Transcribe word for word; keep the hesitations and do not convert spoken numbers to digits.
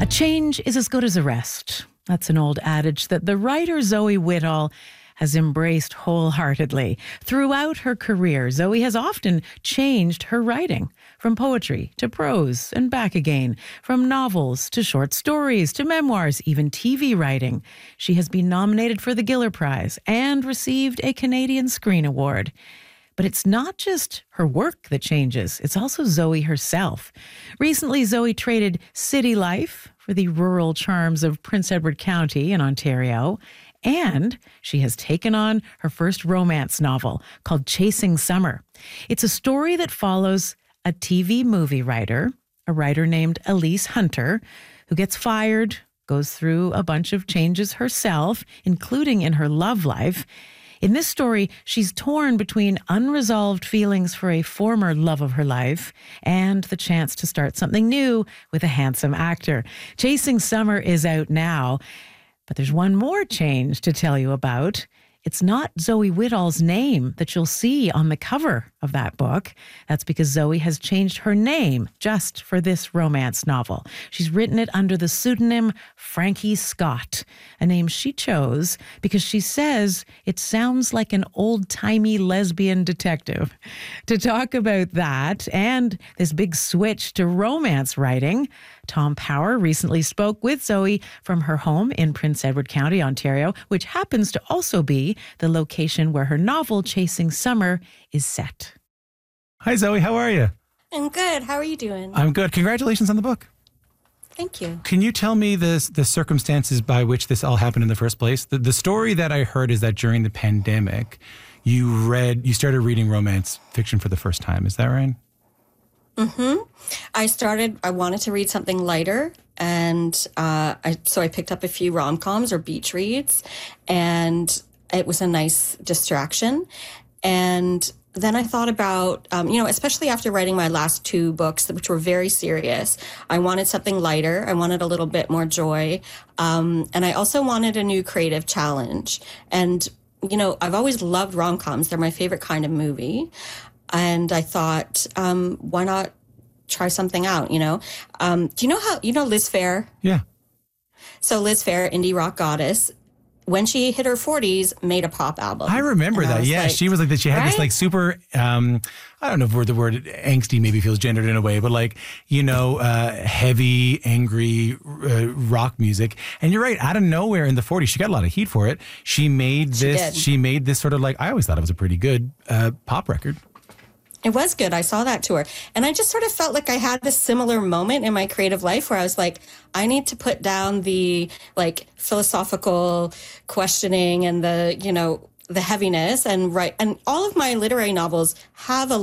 A change is as good as a rest. That's an old adage that the writer Zoe Whittall has embraced wholeheartedly. Throughout her career, Zoe has often changed her writing, from poetry to prose and back again, from novels to short stories to memoirs, even T V writing. She has been nominated for the Giller Prize and received a Canadian Screen Award. But it's not just her work that changes, it's also Zoe herself. Recently, Zoe traded city life for the rural charms of Prince Edward County in Ontario. And she has taken on her first romance novel called Chasing Summer. It's a story that follows a T V movie writer, a writer named Elise Hunter, who gets fired, goes through a bunch of changes herself, including in her love life. In this story, she's torn between unresolved feelings for a former love of her life and the chance to start something new with a handsome actor. Chasing Summer is out now. But there's one more change to tell you about. It's not Zoe Whittall's name that you'll see on the cover of that book. That's because Zoe has changed her name just for this romance novel. She's written it under the pseudonym Frankie Scott, a name she chose because she says it sounds like an old-timey lesbian detective. To talk about that and this big switch to romance writing, Tom Power recently spoke with Zoe from her home in Prince Edward County, Ontario, which happens to also be the location where her novel, Chasing Summer, is set. Hi, Zoe. How are you? I'm good. How are you doing? I'm good. Congratulations on the book. Thank you. Can you tell me the, the circumstances by which this all happened in the first place? The, the story that I heard is that during the pandemic, you read, you started reading romance fiction for the first time. Is that right? Mm-hmm. I started, I wanted to read something lighter, and uh, I, so I picked up a few rom-coms or beach reads, and it was a nice distraction. And then I thought about, um, you know, especially after writing my last two books, which were very serious, I wanted something lighter. I wanted a little bit more joy. Um, and I also wanted a new creative challenge. And, you know, I've always loved rom-coms. They're my favorite kind of movie. And I thought, um, why not try something out, you know? Um, do you know how, you know Liz Phair? Yeah. So Liz Phair, indie rock goddess, when she hit her forties, made a pop album. I remember and that. I Yeah, like, she was like that. She had right? this like super, um, I don't know if the word angsty maybe feels gendered in a way, but like, you know, uh, heavy, angry uh, rock music. And you're right, out of nowhere in the forties, she got a lot of heat for it. She made this, she, she made this sort of like, I always thought it was a pretty good uh, pop record. It was good. I saw that tour. And I just sort of felt like I had this similar moment in my creative life where I was like, I need to put down the like philosophical questioning and the, you know, the heaviness and write. And all of my literary novels have a